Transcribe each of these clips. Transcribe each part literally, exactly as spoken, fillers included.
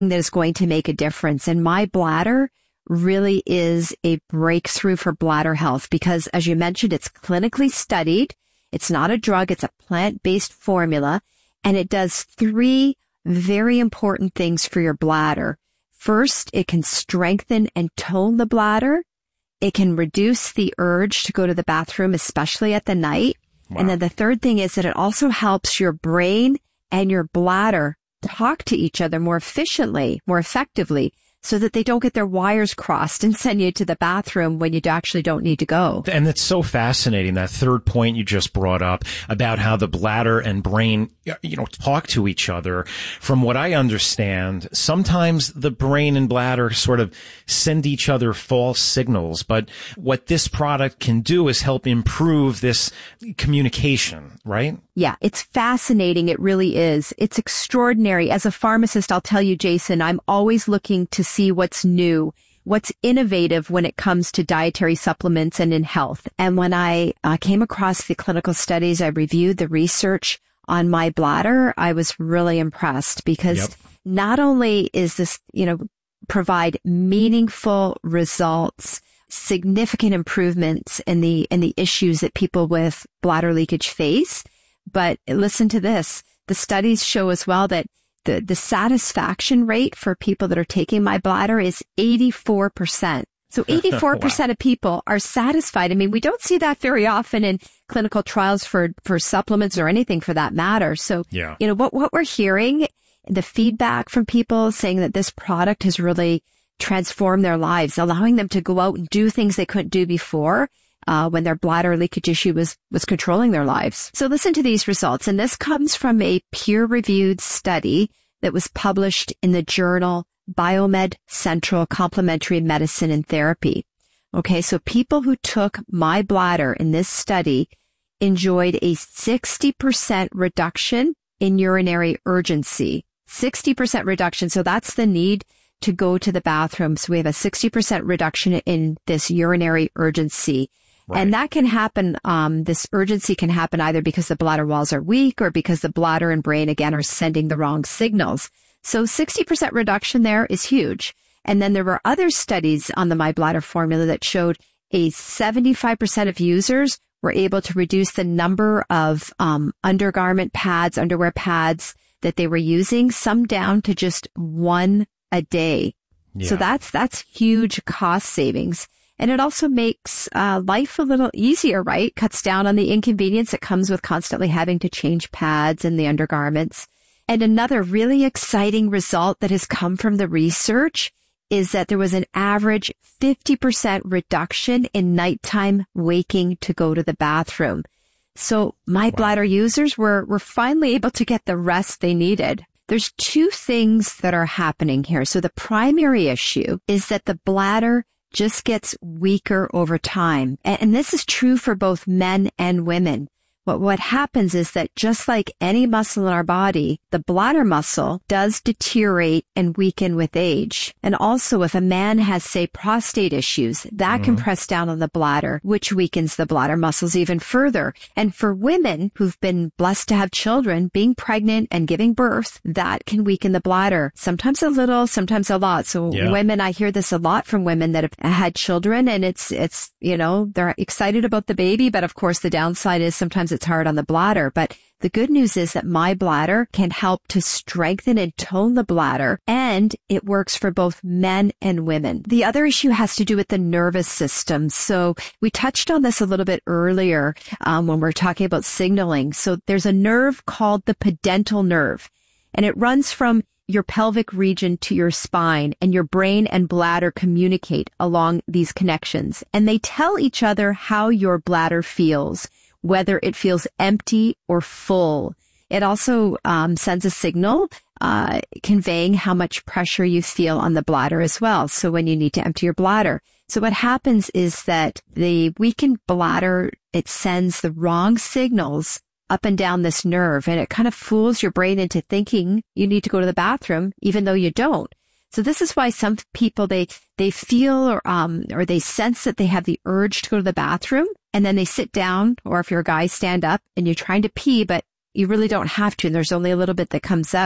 that is going to make a difference. And My Bladder really is a breakthrough for bladder health because, as you mentioned, it's clinically studied. It's not a drug. It's a plant-based formula, and it does three very important things for your bladder. First, it can strengthen and tone the bladder. It can reduce the urge to go to the bathroom, especially at the night. Wow. And then the third thing is that it also helps your brain and your bladder talk to each other more efficiently, more effectively, so that they don't get their wires crossed and send you to the bathroom when you actually don't need to go. And it's so fascinating, that third point you just brought up about how the bladder and brain, you know, talk to each other. From what I understand, sometimes the brain and bladder sort of send each other false signals. But what this product can do is help improve this communication, right? Yeah, it's fascinating. It really is. It's extraordinary. As a pharmacist, I'll tell you, Jason, I'm always looking to see what's new, what's innovative when it comes to dietary supplements and in health. And when I uh, came across the clinical studies, I reviewed the research on My Bladder, I was really impressed because yep. not only is this, you know, provide meaningful results, significant improvements in the, in the issues that people with bladder leakage face, but listen to this. The studies show as well that the, the satisfaction rate for people that are taking My Bladder is eighty-four percent. So eighty-four percent wow. of people are satisfied. I mean, we don't see that very often in clinical trials for, for supplements or anything for that matter. So, yeah. you know, what, what we're hearing, the feedback from people saying that this product has really transformed their lives, allowing them to go out and do things they couldn't do before. Uh, when their bladder leakage issue was, was controlling their lives. So listen to these results. And this comes from a peer-reviewed study that was published in the journal Biomed Central Complementary Medicine and Therapy. Okay, so people who took My Bladder in this study enjoyed a sixty percent reduction in urinary urgency. sixty percent reduction. So that's the need to go to the bathroom. So we have a sixty percent reduction in this urinary urgency. Right. And that can happen, um, this urgency can happen either because the bladder walls are weak or because the bladder and brain, again, are sending the wrong signals. So sixty percent reduction there is huge. And then there were other studies on the My Bladder formula that showed a seventy-five percent of users were able to reduce the number of um, undergarment pads, underwear pads that they were using, some down to just one a day. Yeah. So that's, that's huge cost savings. And it also makes uh, life a little easier, right? Cuts down on the inconvenience that comes with constantly having to change pads and the undergarments. And another really exciting result that has come from the research is that there was an average fifty percent reduction in nighttime waking to go to the bathroom. So My wow. Bladder users were, were finally able to get the rest they needed. There's two things that are happening here. So the primary issue is that the bladder just gets weaker over time. And this is true for both men and women. But what happens is that just like any muscle in our body, the bladder muscle does deteriorate and weaken with age. And also if a man has, say, prostate issues, that mm-hmm. can press down on the bladder, which weakens the bladder muscles even further. And for women who've been blessed to have children, being pregnant and giving birth, that can weaken the bladder. Sometimes a little, sometimes a lot. So yeah. women, I hear this a lot from women that have had children, and it's, it's, you know, they're excited about the baby, but of course the downside is sometimes it's hard on the bladder. But the good news is that My Bladder can help to strengthen and tone the bladder, and it works for both men and women. The other issue has to do with the nervous system. So we touched on this a little bit earlier um, when we we're talking about signaling. So there's a nerve called the pudendal nerve, and it runs from your pelvic region to your spine, and your brain and bladder communicate along these connections, and they tell each other how your bladder feels, whether it feels empty or full. It also um, sends a signal uh, conveying how much pressure you feel on the bladder as well. So when you need to empty your bladder. So what happens is that the weakened bladder, it sends the wrong signals up and down this nerve, and it kind of fools your brain into thinking you need to go to the bathroom, even though you don't. So this is why some people, they, they feel or, um, or they sense that they have the urge to go to the bathroom, and then they sit down, or if you're a guy, stand up, and you're trying to pee, but you really don't have to, and there's only a little bit that comes out.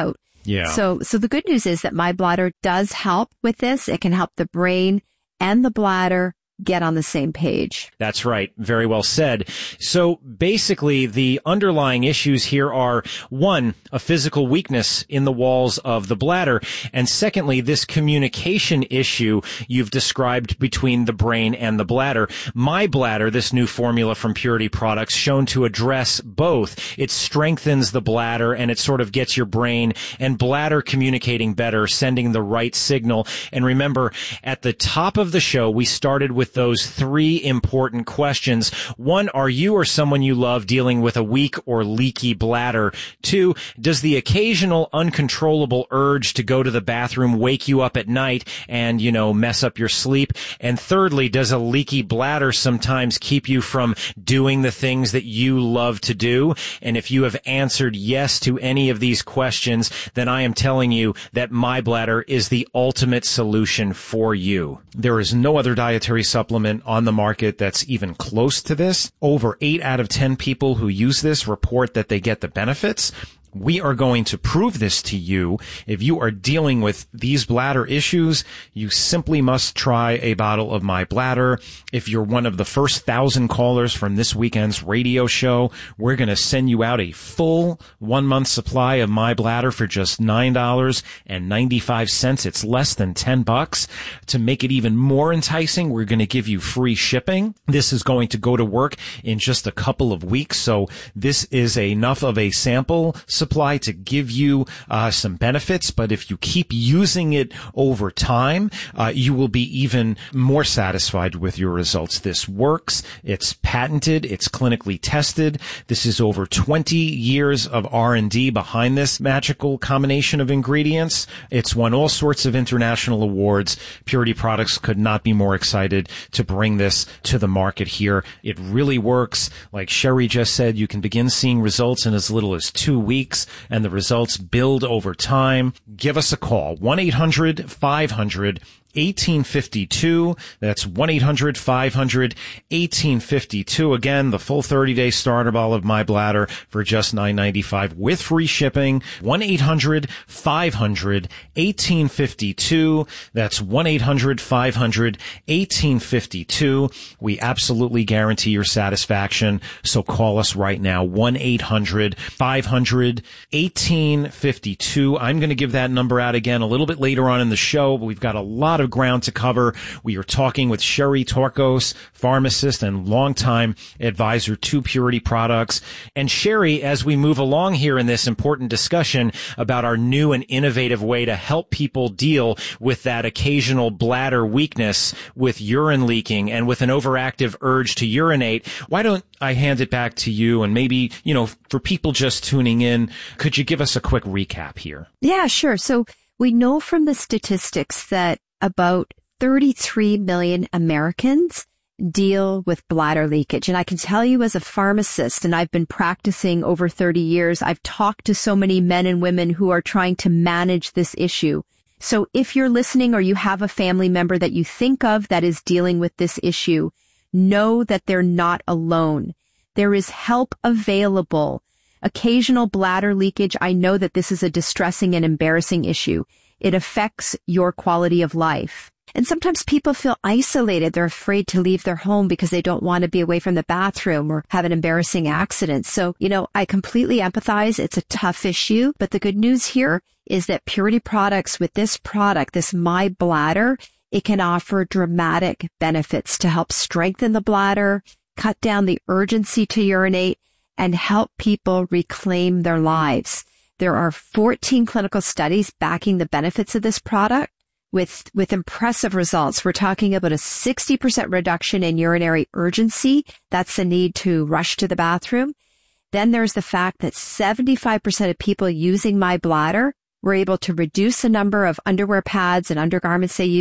Yeah. So, so the good news is that My Bladder does help with this. It can help the brain and the bladder get on the same page. That's right. Very well said. So basically, the underlying issues here are, one, a physical weakness in the walls of the bladder, and secondly, this communication issue you've described between the brain and the bladder. My Bladder, this new formula from Purity Products, shown to address both. It strengthens the bladder and it sort of gets your brain and bladder communicating better, sending the right signal. And remember, at the top of the show, we started with those three important questions. One, are you or someone you love dealing with a weak or leaky bladder? Two, does the occasional uncontrollable urge to go to the bathroom wake you up at night and, you know, mess up your sleep? And thirdly, does a leaky bladder sometimes keep you from doing the things that you love to do? And if you have answered yes to any of these questions, then I am telling you that My Bladder is the ultimate solution for you. There is no other dietary supplement on the market that's even close to this. Over eight out of ten people who use this report that they get the benefits. We are going to prove this to you. If you are dealing with these bladder issues, you simply must try a bottle of My Bladder. If you're one of the first thousand callers from this weekend's radio show, we're going to send you out a full one month supply of My Bladder for just nine dollars and ninety-five cents. It's less than ten bucks. To make it even more enticing, we're going to give you free shipping. This is going to go to work in just a couple of weeks. So this is enough of a sample supply to give you uh, some benefits, but if you keep using it over time, uh, you will be even more satisfied with your results. This works. It's patented. It's clinically tested. This is over twenty years of R and D behind this magical combination of ingredients. It's won all sorts of international awards. Purity Products could not be more excited to bring this to the market here. It really works. Like Sherry just said, you can begin seeing results in as little as two weeks. And the results build over time. Give us a call, one eight hundred five hundred eighteen fifty-two. That's one eight hundred five hundred eighteen fifty-two. Again, the full thirty day starter bottle of My Bladder for just nine ninety-five with free shipping. one eight hundred five hundred eighteen fifty-two. That's one eight hundred five hundred eighteen fifty-two. We absolutely guarantee your satisfaction. So call us right now, one eight hundred five hundred eighteen fifty-two. I'm going to give that number out again a little bit later on in the show, but we've got a lot of ground to cover. We are talking with Sherry Torkos, pharmacist and longtime advisor to Purity Products. And Sherry, as we move along here in this important discussion about our new and innovative way to help people deal with that occasional bladder weakness, with urine leaking and with an overactive urge to urinate, why don't I hand it back to you? And maybe, you know, for people just tuning in, could you give us a quick recap here? Yeah, sure. So we know from the statistics that about thirty-three million Americans deal with bladder leakage. And I can tell you as a pharmacist, and I've been practicing over thirty years, I've talked to so many men and women who are trying to manage this issue. So if you're listening or you have a family member that you think of that is dealing with this issue, know that they're not alone. There is help available. Occasional bladder leakage, I know that this is a distressing and embarrassing issue. It affects your quality of life. And sometimes people feel isolated. They're afraid to leave their home because they don't want to be away from the bathroom or have an embarrassing accident. So, you know, I completely empathize. It's a tough issue. But the good news here is that Purity Products, with this product, this My Bladder, it can offer dramatic benefits to help strengthen the bladder, cut down the urgency to urinate, and help people reclaim their lives. There are fourteen clinical studies backing the benefits of this product with, with impressive results. We're talking about a sixty percent reduction in urinary urgency. That's the need to rush to the bathroom. Then there's the fact that seventy-five percent of people using My Bladder were able to reduce the number of underwear pads and undergarments they use.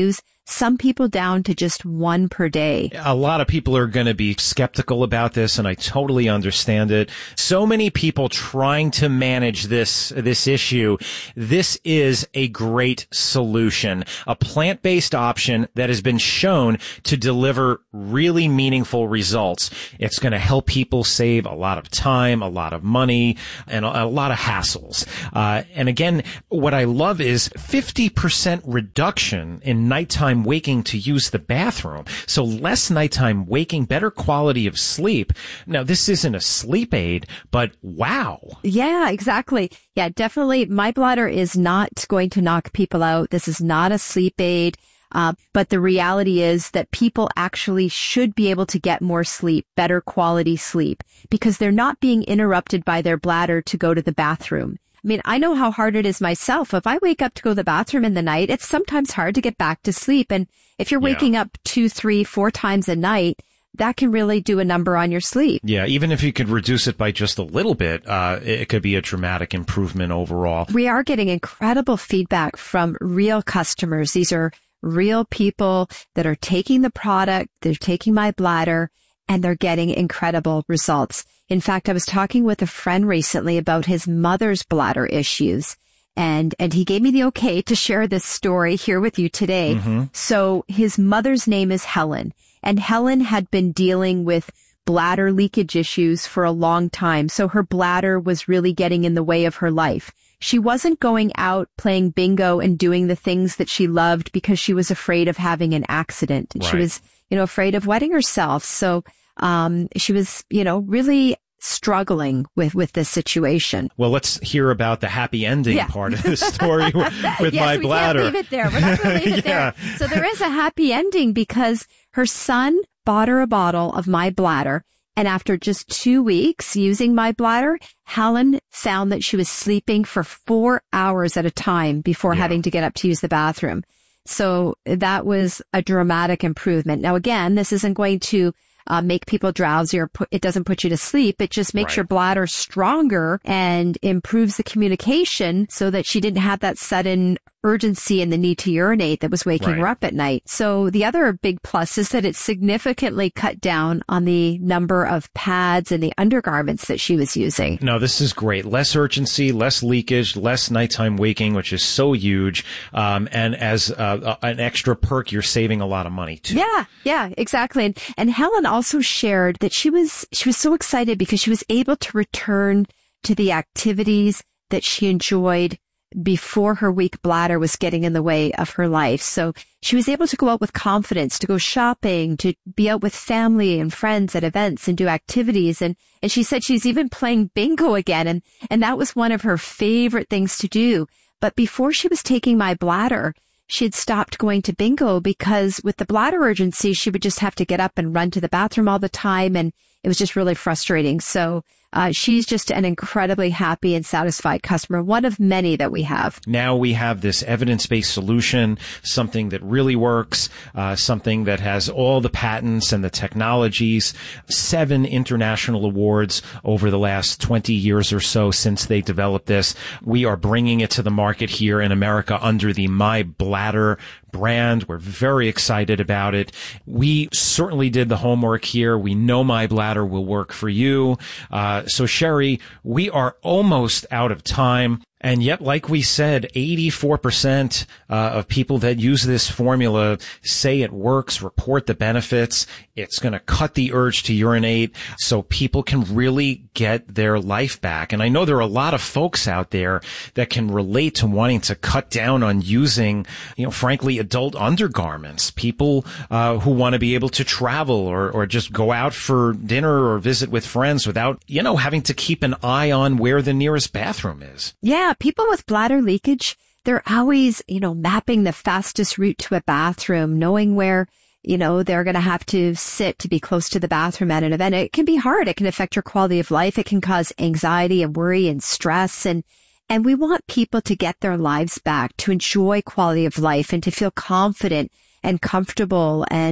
some people down to just one per day. A lot of people are going to be skeptical about this, and I totally understand it. So many people trying to manage this, this issue. This is a great solution, a plant-based option that has been shown to deliver really meaningful results. It's going to help people save a lot of time, a lot of money, and a, a lot of hassles. Uh, and again, what I love is fifty percent reduction in nighttime waking to use the bathroom. So less nighttime waking, better quality of sleep. Now, this isn't a sleep aid, but wow. Yeah, exactly. Yeah, definitely. My Bladder is not going to knock people out. This is not a sleep aid. Uh, but the reality is that people actually should be able to get more sleep, better quality sleep, because they're not being interrupted by their bladder to go to the bathroom. I mean, I know how hard it is myself. If I wake up to go to the bathroom in the night, it's sometimes hard to get back to sleep. And if you're waking yeah. up two, three, four times a night, that can really do a number on your sleep. Yeah, even if you could reduce it by just a little bit, uh, it could be a dramatic improvement overall. We are getting incredible feedback from real customers. These are real people that are taking the product, they're taking My Bladder, and they're getting incredible results. In fact, I was talking with a friend recently about his mother's bladder issues, and and he gave me the okay to share this story here with you today. Mm-hmm. So his mother's name is Helen, and Helen had been dealing with bladder leakage issues for a long time, so her bladder was really getting in the way of her life. She wasn't going out playing bingo and doing the things that she loved because she was afraid of having an accident. Right. She was, you know, afraid of wetting herself. So um she was, you know, really struggling with, with this situation. Well, let's hear about the happy ending yeah. part of the story with, with yes, My we Bladder. Can't leave it there. We're not going to leave it yeah. there. So there is a happy ending because her son bought her a bottle of My Bladder. And after just two weeks using My Bladder, Helen found that she was sleeping for four hours at a time before yeah. having to get up to use the bathroom. So that was a dramatic improvement. Now, again, this isn't going to Uh, make people drowsy or put, it doesn't put you to sleep. It just makes right. your bladder stronger and improves the communication so that she didn't have that sudden urgency and the need to urinate that was waking right. her up at night. So the other big plus is that it significantly cut down on the number of pads and the undergarments that she was using. No, this is great. Less urgency, less leakage, less nighttime waking, which is so huge. Um, and as uh, an extra perk, you're saving a lot of money too. Yeah, yeah, exactly. And, and Helen also shared that she was, she was so excited because she was able to return to the activities that she enjoyed before her weak bladder was getting in the way of her life. So she was able to go out with confidence, to go shopping, to be out with family and friends at events and do activities. And, and she said she's even playing bingo again. And, and that was one of her favorite things to do. But before she was taking My Bladder, she had stopped going to bingo because with the bladder urgency, she would just have to get up and run to the bathroom all the time. And it was just really frustrating. So uh, she's just an incredibly happy and satisfied customer, one of many that we have. Now we have this evidence-based solution, something that really works, uh, something that has all the patents and the technologies, seven international awards over the last twenty years or so since they developed this. We are bringing it to the market here in America under the My Bladder brand. We're very excited about it. We certainly did the homework here. We know My Bladder will work for you. Uh, so Sherry, we are almost out of time. And yet, like we said, eighty-four percent uh, of people that use this formula say it works, report the benefits. It's going to cut the urge to urinate so people can really get their life back. And I know there are a lot of folks out there that can relate to wanting to cut down on using, you know, frankly, adult undergarments. People uh, who want to be able to travel or, or just go out for dinner or visit with friends without, you know, having to keep an eye on where the nearest bathroom is. Yeah. People with bladder leakage, they're always, you know, mapping the fastest route to a bathroom, knowing where, you know, they're going to have to sit to be close to the bathroom at an event. It can be hard. It can affect your quality of life. It can cause anxiety and worry and stress. And, and we want people to get their lives back, to enjoy quality of life and to feel confident and comfortable and,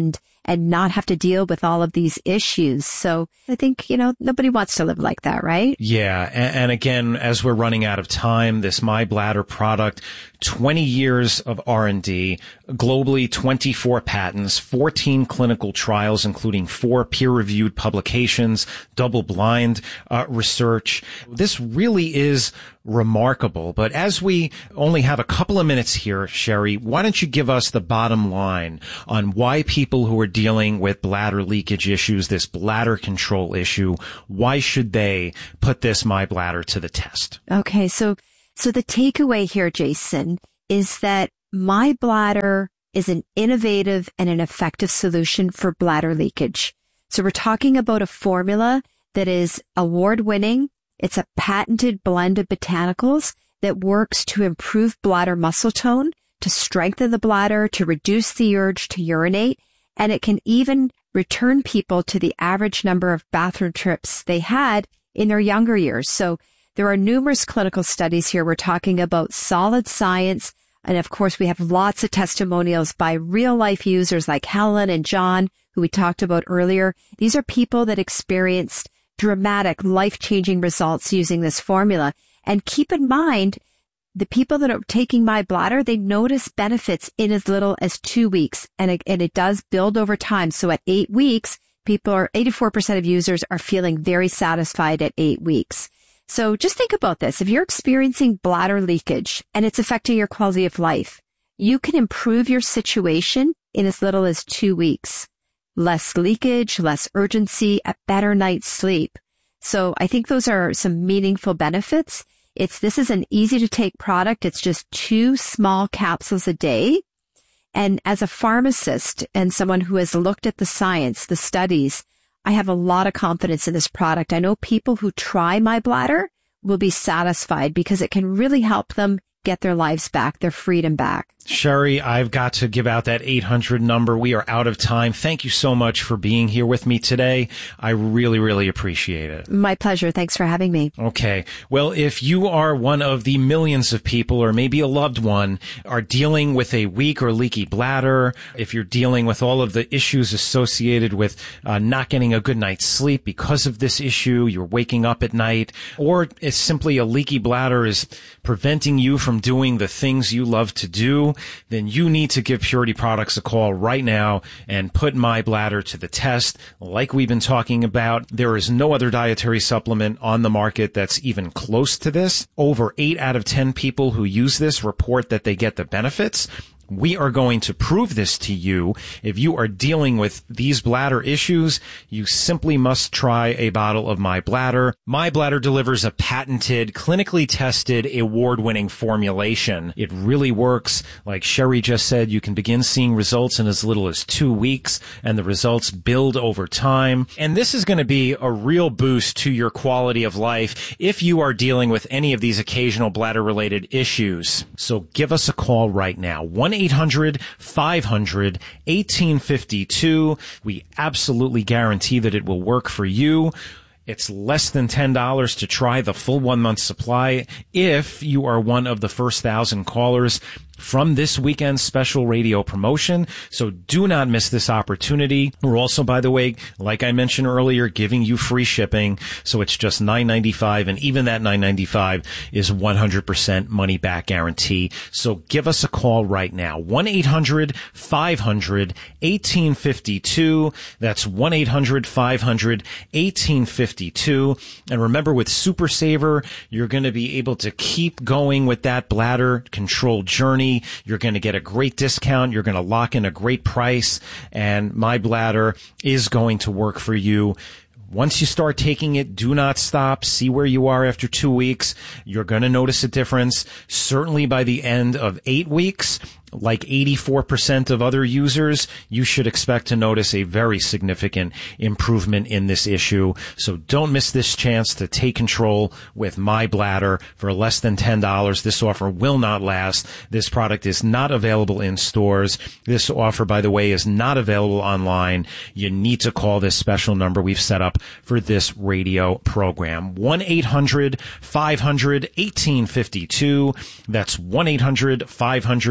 and not have to deal with all of these issues. So I think, you know, nobody wants to live like that, right? Yeah. And, and again, as we're running out of time, this MyBladder product, twenty years of R and D, globally twenty-four patents, fourteen clinical trials, including four peer-reviewed publications, double-blind uh, research. This really is remarkable. But as we only have a couple of minutes here, Sherry, why don't you give us the bottom line on why people who are dealing with bladder leakage issues, this bladder control issue, why should they put this MyBladder to the test? Okay, so so the takeaway here, Jason, is that MyBladder is an innovative and an effective solution for bladder leakage. So we're talking about a formula that is award-winning. It's a patented blend of botanicals that works to improve bladder muscle tone, to strengthen the bladder, to reduce the urge to urinate, and it can even return people to the average number of bathroom trips they had in their younger years. So there are numerous clinical studies here. We're talking about solid science. And of course, we have lots of testimonials by real life users like Helen and John, who we talked about earlier. These are people that experienced dramatic, life-changing results using this formula. And keep in mind, the people that are taking MyBladder, they notice benefits in as little as two weeks. And it, and it does build over time. So at eight weeks, people are, eighty-four percent of users are feeling very satisfied at eight weeks. So just think about this. If you're experiencing bladder leakage and it's affecting your quality of life, you can improve your situation in as little as two weeks. Less leakage, less urgency, a better night's sleep. So I think those are some meaningful benefits. It's, this is an easy to take product. It's just two small capsules a day. And as a pharmacist and someone who has looked at the science, the studies, I have a lot of confidence in this product. I know people who try MyBladder will be satisfied because it can really help them get their lives back, their freedom back. Sherry, I've got to give out that eight hundred number. We are out of time. Thank you so much for being here with me today. I really, really appreciate it. My pleasure. Thanks for having me. Okay. Well, if you are one of the millions of people, or maybe a loved one, are dealing with a weak or leaky bladder, if you're dealing with all of the issues associated with uh, not getting a good night's sleep because of this issue, you're waking up at night, or it's simply a leaky bladder is preventing you from doing the things you love to do, then you need to give Purity Products a call right now and put MyBladder to the test. Like we've been talking about, there is no other dietary supplement on the market that's even close to this. Over eight out of ten people who use this report that they get the benefits. We are going to prove this to you. If you are dealing with these bladder issues, you simply must try a bottle of MyBladder. MyBladder delivers a patented, clinically tested, award-winning formulation. It really works. Like Sherry just said, you can begin seeing results in as little as two weeks, and the results build over time. And this is going to be a real boost to your quality of life if you are dealing with any of these occasional bladder-related issues. So give us a call right now. one eight hundred five hundred eighteen fifty-two. We absolutely guarantee that it will work for you. It's less than ten dollars to try the full one-month supply if you are one of the first thousand callers from this weekend's special radio promotion. So do not miss this opportunity. We're also, by the way, like I mentioned earlier, giving you free shipping. So it's just nine ninety-five, and even that nine ninety-five is one hundred percent money back guarantee. So give us a call right now. one eight hundred five hundred eighteen fifty-two. That's one eight hundred five hundred eighteen fifty-two. And remember, with Super Saver, you're going to be able to keep going with that bladder control journey. You're going to get a great discount. You're going to lock in a great price, and MyBladder is going to work for you. Once you start taking it, do not stop. See where you are after two weeks. You're going to notice a difference. Certainly by the end of eight weeks, like eighty-four percent of other users, you should expect to notice a very significant improvement in this issue. So don't miss this chance to take control with MyBladder for less than ten dollars. This offer will not last. This product is not available in stores. This offer, by the way, is not available online. You need to call this special number we've set up for this radio program. one eight hundred five hundred eighteen fifty-two. That's one eight hundred five hundred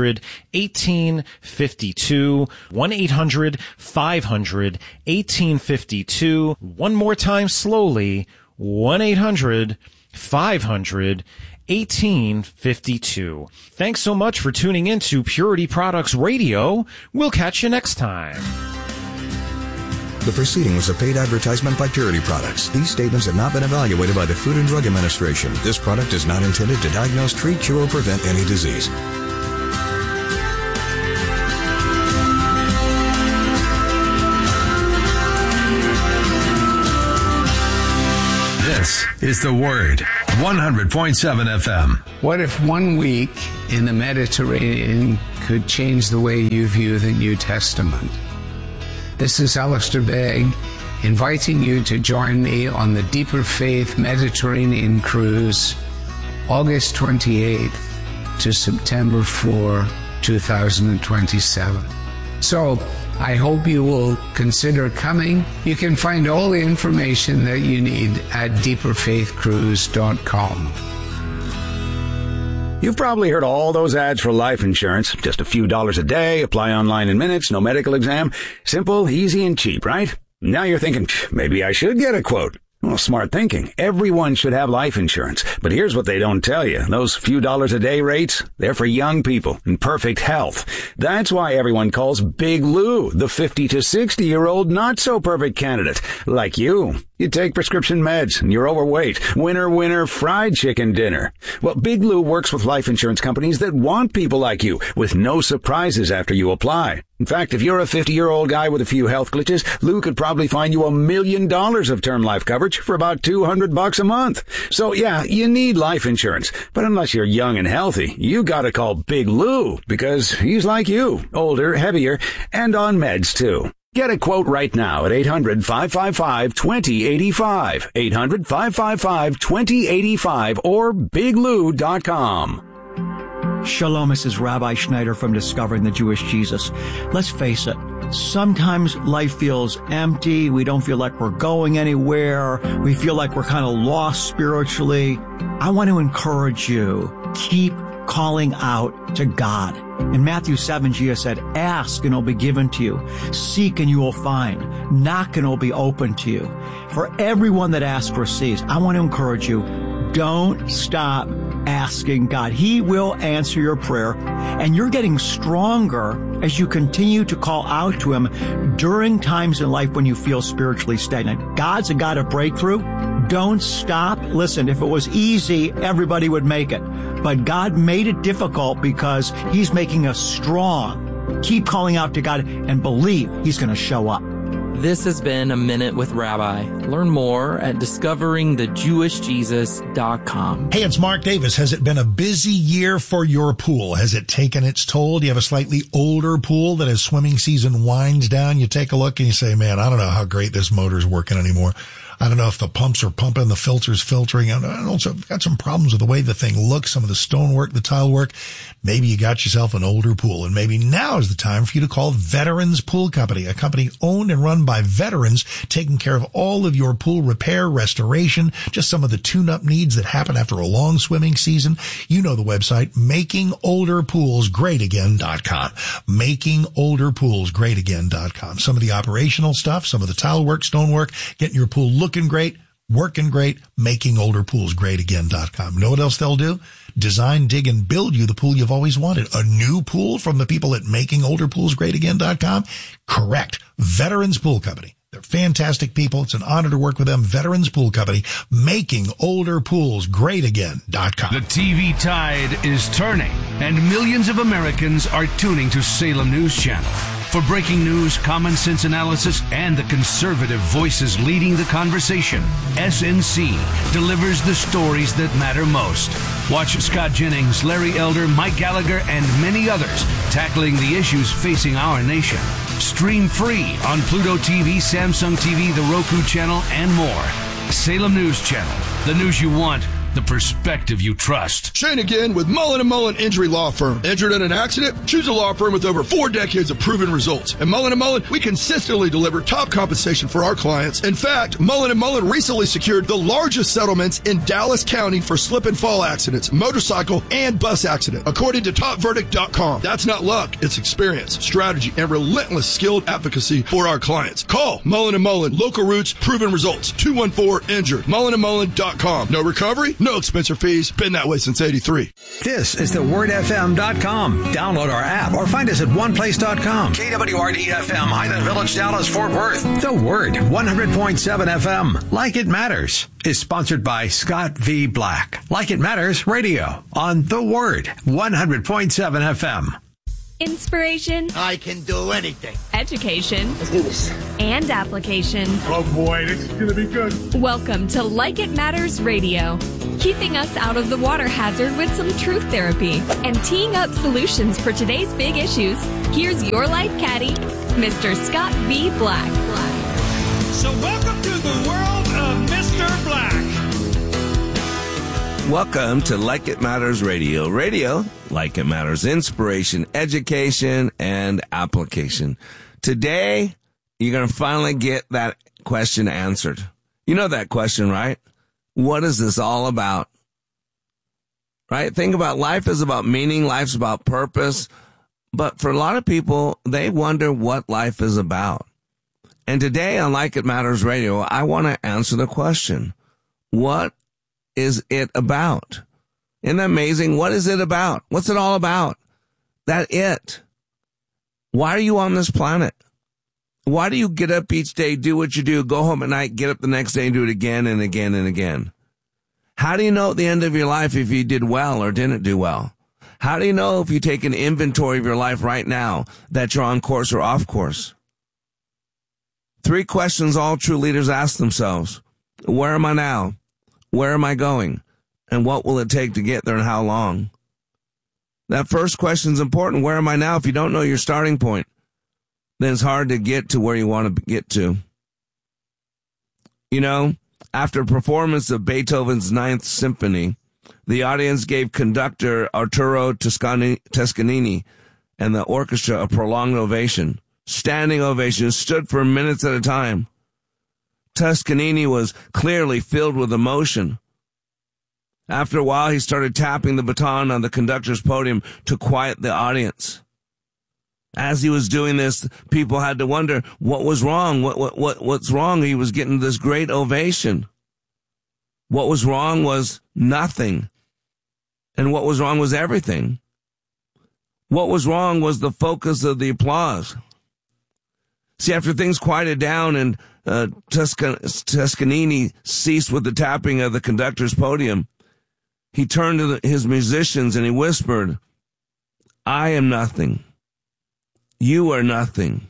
eighteen fifty-two. one eight hundred five hundred eighteen fifty-two. One more time slowly. one eight hundred five hundred eighteen fifty-two. Thanks so much for tuning in to Purity Products Radio. We'll catch you next time. The proceeding was a paid advertisement by Purity Products. These statements have not been evaluated by the Food and Drug Administration. This product is not intended to diagnose, treat, cure, or prevent any disease. This is The Word, one hundred point seven F M. What if one week in the Mediterranean could change the way you view the New Testament? This is Alistair Begg, inviting you to join me on the Deeper Faith Mediterranean Cruise, August twenty-eighth to September fourth, two thousand twenty-seven. So, I hope you will consider coming. You can find all the information that you need at deeper faith cruise dot com. You've probably heard all those ads for life insurance. Just a few dollars a day, apply online in minutes, no medical exam. Simple, easy, and cheap, right? Now you're thinking, maybe I should get a quote. Well, smart thinking. Everyone should have life insurance. But here's what they don't tell you. Those few dollars a day rates, they're for young people in perfect health. That's why everyone calls Big Lou the fifty to sixty year old not so perfect candidate. Like you. You take prescription meds and you're overweight. Winner, winner, fried chicken dinner. Well, Big Lou works with life insurance companies that want people like you with no surprises after you apply. In fact, if you're a fifty-year-old guy with a few health glitches, Lou could probably find you a million dollars of term life coverage for about two hundred bucks a month. So yeah, you need life insurance. But unless you're young and healthy, you gotta call Big Lou because he's like you, older, heavier, and on meds too. Get a quote right now at eight hundred five five five two zero eight five, eight hundred five five five two zero eight five or big lou dot com. Shalom, this is Rabbi Schneider from Discovering the Jewish Jesus. Let's face it, sometimes life feels empty. We don't feel like we're going anywhere. We feel like we're kind of lost spiritually. I want to encourage you, keep calling out to God. In Matthew seven, Jesus said, ask and it'll be given to you. Seek and you will find. Knock and it'll be open to you. For everyone that asks receives. I want to encourage you, don't stop asking God. He will answer your prayer, and you're getting stronger as you continue to call out to Him during times in life when you feel spiritually stagnant. God's a God of breakthrough. Don't stop. Listen, if it was easy, everybody would make it. But God made it difficult because He's making us strong. Keep calling out to God and believe He's going to show up. This has been A Minute with Rabbi. Learn more at discovering the jewish jesus dot com. Hey, it's Mark Davis. Has it been a busy year for your pool? Has it taken its toll? Do you have a slightly older pool that as swimming season winds down, you take a look and you say, man, I don't know how great this motor's working anymore. I don't know if the pumps are pumping, the filter's filtering. And also, I've got some problems with the way the thing looks, some of the stonework, the tile work. Maybe you got yourself an older pool, and maybe now is the time for you to call Veterans Pool Company, a company owned and run by veterans, taking care of all of your pool repair, restoration, just some of the tune-up needs that happen after a long swimming season. You know the website, making older pools great again dot com. making older pools great again dot com. Some of the operational stuff, some of the tile work, stonework, getting your pool looking great, working great, making older pools great again dot com. Know what else they'll do? Design, dig, and build you the pool you've always wanted. A new pool from the people at making older pools great again dot com? Correct. Veterans Pool Company. They're fantastic people. It's an honor to work with them. Veterans Pool Company, making older pools great again dot com. The T V tide is turning, and millions of Americans are tuning to Salem News Channel. For breaking news, common sense analysis, and the conservative voices leading the conversation, S N C delivers the stories that matter most. Watch Scott Jennings, Larry Elder, Mike Gallagher, and many others tackling the issues facing our nation. Stream free on Pluto T V, Samsung T V, the Roku channel, and more. Salem News Channel, the news you want, the perspective you trust. Shane again with Mullen and Mullen Injury Law Firm. Injured in an accident? Choose a law firm with over four decades of proven results. At Mullen and Mullen, we consistently deliver top compensation for our clients. In fact, Mullen and Mullen recently secured the largest settlements in Dallas County for slip and fall accidents, motorcycle, and bus accident, according to top verdict dot com. That's not luck, it's experience, strategy, and relentless skilled advocacy for our clients. Call Mullen and Mullen, local roots, proven results, two one four injured, mullen and mullen dot com. No recovery, no expense or fees, been that way since eighty-three. This is the word f m dot com. Download our app or find us at one place dot com. K W R D F M, Highland Village, Dallas, Fort Worth. The Word, one hundred point seven F M. Like It Matters is sponsored by Scott V. Black. Like It Matters Radio on The Word, one hundred point seven F M. Inspiration. I can do anything. Education. Let's do this. And application. Oh boy, this is going to be good. Welcome to Like It Matters Radio. Keeping us out of the water hazard with some truth therapy and teeing up solutions for today's big issues. Here's your life caddy, Mister Scott V. Black. So welcome to the world of Mister Black. Welcome to Like It Matters Radio. Radio, like it matters, inspiration, education, and application. Today, you're going to finally get that question answered. You know that question, right? What is this all about? Right? Think about life is about meaning, life's about purpose. But for a lot of people, they wonder what life is about. And today on Like It Matters Radio, I want to answer the question, what is it about? Isn't that amazing? What is it about? What's it all about? That it. Why are you on this planet? Why do you get up each day, do what you do, go home at night, get up the next day and do it again and again and again? How do you know at the end of your life if you did well or didn't do well? How do you know if you take an inventory of your life right now that you're on course or off course? Three questions all true leaders ask themselves. Where am I now? Where am I going? And what will it take to get there and how long? That first question is important. Where am I now? If you don't know your starting point, then it's hard to get to where you want to get to. You know, after a performance of Beethoven's Ninth Symphony, the audience gave conductor Arturo Toscanini and the orchestra a prolonged ovation. Standing ovation, stood for minutes at a time. Toscanini was clearly filled with emotion. After a while, he started tapping the baton on the conductor's podium to quiet the audience. As he was doing this, people had to wonder what was wrong. What, what, what, what's wrong? He was getting this great ovation. What was wrong was nothing. And what was wrong was everything. What was wrong was the focus of the applause. See, after things quieted down and uh, Toscan- Toscanini ceased with the tapping of the conductor's podium, he turned to the, his musicians and he whispered, I am nothing. You are nothing.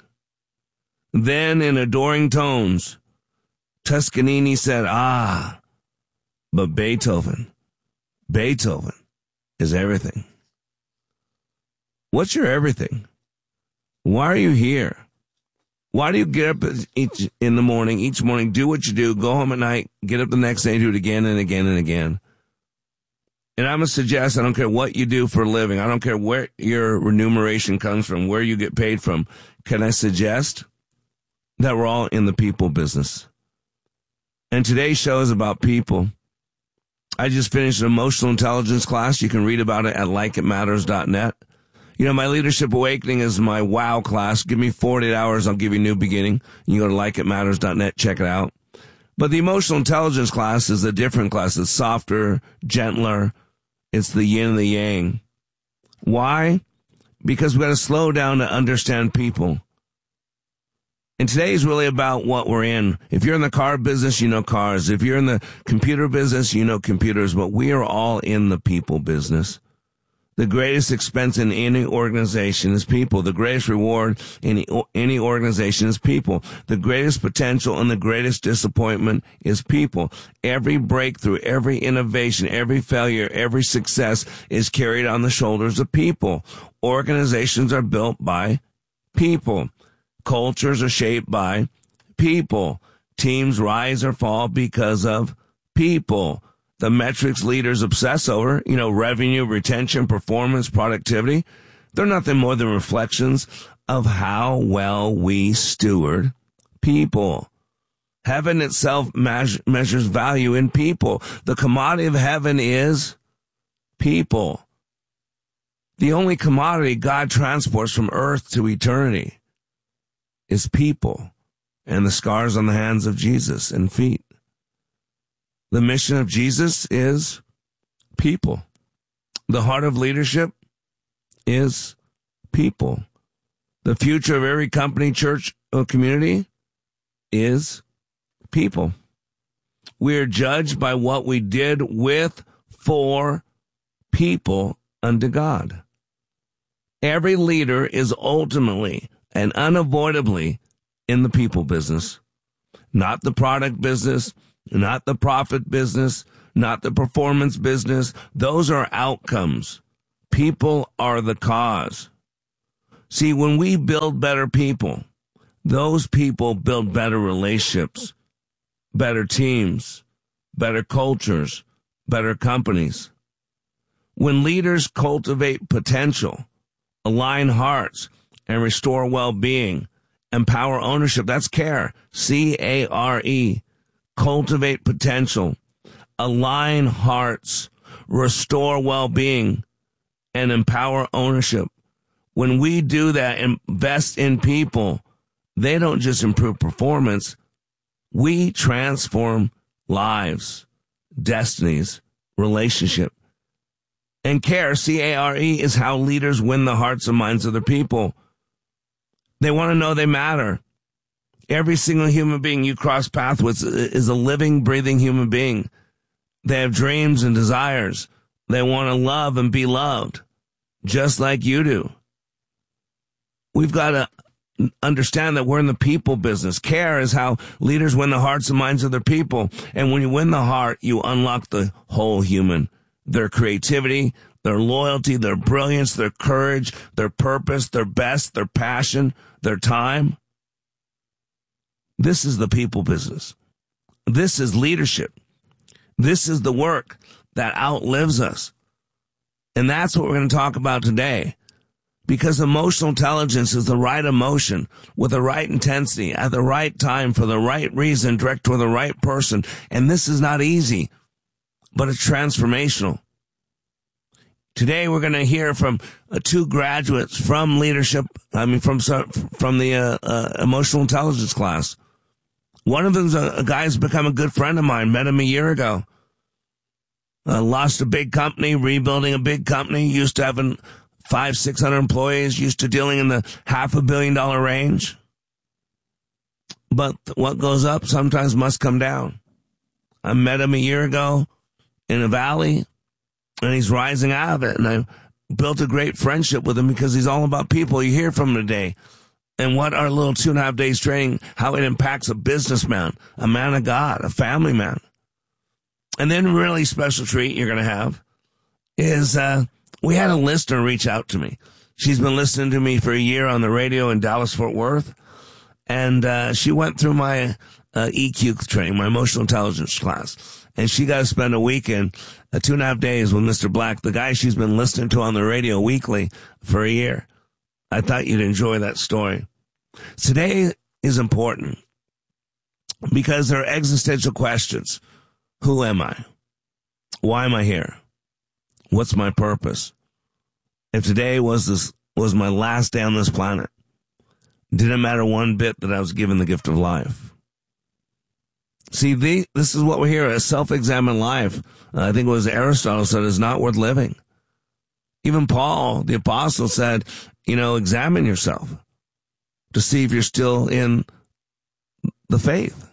Then, in adoring tones, Toscanini said, ah, but Beethoven, Beethoven is everything. What's your everything? Why are you here? Why do you get up each in the morning, each morning, do what you do, go home at night, get up the next day, do it again and again and again? And I'm going to suggest, I don't care what you do for a living. I don't care where your remuneration comes from, where you get paid from. Can I suggest that we're all in the people business? And today's show is about people. I just finished an emotional intelligence class. You can read about it at like it matters dot net. You know, my Leadership Awakening is my wow class. Give me forty-eight hours, I'll give you a new beginning. You go to like it matters dot net, check it out. But the emotional intelligence class is a different class. It's softer, gentler. It's the yin and the yang. Why? Because we've got to slow down to understand people. And today is really about what we're in. If you're in the car business, you know cars. If you're in the computer business, you know computers. But we are all in the people business. The greatest expense in any organization is people. The greatest reward in any organization is people. The greatest potential and the greatest disappointment is people. Every breakthrough, every innovation, every failure, every success is carried on the shoulders of people. Organizations are built by people. Cultures are shaped by people. Teams rise or fall because of people. the metrics leaders obsess over, you know, revenue, retention, performance, productivity, they're nothing more than reflections of how well we steward people. Heaven itself measure, measures value in people. The commodity of heaven is people. The only commodity God transports from earth to eternity is people and the scars on the hands of Jesus and feet. The mission of Jesus is people. The heart of leadership is people. The future of every company, church, or community is people. We are judged by what we did with, for people unto God. Every leader is ultimately and unavoidably in the people business, not the product business, not the profit business, not the performance business. Those are outcomes. People are the cause. See, when we build better people, those people build better relationships, better teams, better cultures, better companies. When leaders cultivate potential, align hearts, and restore well-being, empower ownership, that's care, C A R E, cultivate potential, align hearts, restore well-being, and empower ownership. When we do that, invest in people, they don't just improve performance. We transform lives, destinies, relationship. And care, C A R E, is how leaders win the hearts and minds of their people. They want to know they matter. Every single human being you cross paths with is a living, breathing human being. They have dreams and desires. They want to love and be loved, just like you do. We've got to understand that we're in the people business. Care is how leaders win the hearts and minds of their people. And when you win the heart, you unlock the whole human. Their creativity, their loyalty, their brilliance, their courage, their purpose, their best, their passion, their time. This is the people business. This is leadership. This is the work that outlives us. And that's what we're going to talk about today. Because emotional intelligence is the right emotion with the right intensity at the right time for the right reason, direct to the right person. And this is not easy, but it's transformational. Today we're going to hear from uh, two graduates from leadership, I mean from from the uh, uh, emotional intelligence class. One of them's a, a guy who's become a good friend of mine, met him a year ago. Uh, lost a big company, rebuilding a big company, used to having five, six hundred employees, used to dealing in the half a billion dollar range. But what goes up sometimes must come down. I met him a year ago in a valley, and he's rising out of it. And I built a great friendship with him because he's all about people. You hear from him today. And what our little two and a half days training, how it impacts a businessman, a man of God, a family man. And then really special treat you're going to have is uh, we had a listener reach out to me. She's been listening to me for a year on the radio in Dallas, Fort Worth. And uh, she went through my uh, E Q training, my emotional intelligence class. And she got to spend a weekend, uh, two and a half days with Mister Black, the guy she's been listening to on the radio weekly for a year. I thought you'd enjoy that story. Today is important because there are existential questions. Who am I? Why am I here? What's my purpose? If today was this was my last day on this planet, didn't matter one bit that I was given the gift of life. See, the, this is what we're here, a self-examined life. Uh, I think it was Aristotle said is not worth living. Even Paul, the apostle, said, you know, examine yourself to see if you're still in the faith.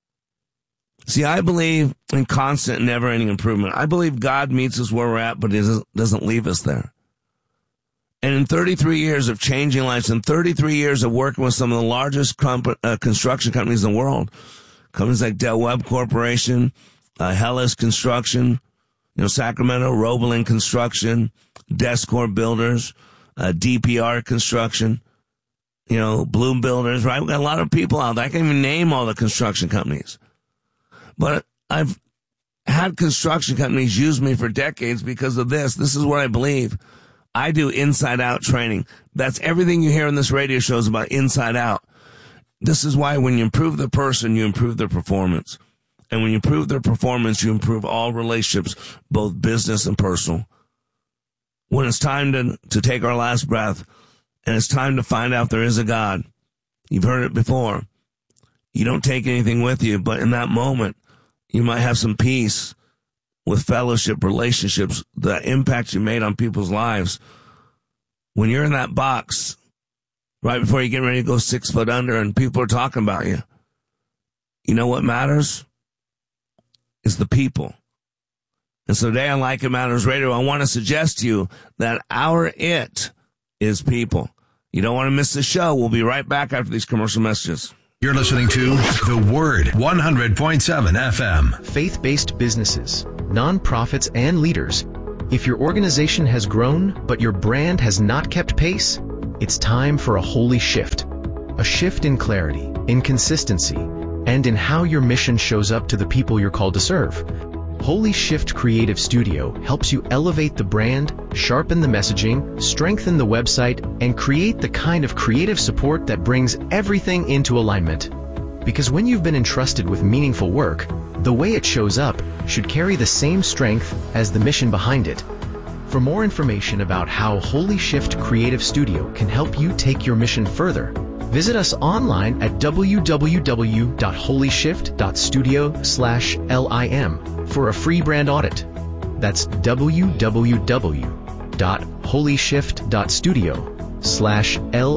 See, I believe in constant, never-ending improvement. I believe God meets us where we're at, but He doesn't leave us there. And in thirty-three years of changing lives, and thirty-three years of working with some of the largest comp- uh, construction companies in the world, companies like Del Webb Corporation, uh, Hellas Construction, you know, Sacramento, Roebling Construction, Descor Builders, uh, D P R Construction, you know, Bloom Builders, right? We've got a lot of people out there. I can't even name all the construction companies. But I've had construction companies use me for decades because of this. This is what I believe. I do inside out training. That's everything you hear in this radio show is about inside out. This is why when you improve the person, you improve their performance. And when you improve their performance, you improve all relationships, both business and personal. When it's time to, to take our last breath and it's time to find out there is a God, you've heard it before. You don't take anything with you, but in that moment, you might have some peace with fellowship, relationships, the impact you made on people's lives. When you're in that box, right before you get ready to go six foot under and people are talking about you, you know what matters? Is the people. And so today on Like It Matters Radio, I want to suggest to you that our it is people. You don't want to miss the show. We'll be right back after these commercial messages. You're listening to The Word, one hundred point seven F M. Faith-based businesses, nonprofits, and leaders. If your organization has grown, but your brand has not kept pace, it's time for a holy shift. A shift in clarity, in consistency, and in how your mission shows up to the people you're called to serve. Holy Shift Creative Studio helps you elevate the brand, sharpen the messaging, strengthen the website, and create the kind of creative support that brings everything into alignment. Because when you've been entrusted with meaningful work, the way it shows up should carry the same strength as the mission behind it. For more information about how Holy Shift Creative Studio can help you take your mission further, visit us online at w w w dot holy shift dot studio slash lim for a free brand audit. That's w w w dot holy shift dot studio slash